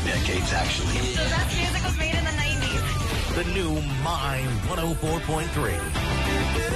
decades, actually. The best music was made in the 90s. The new My 104.3.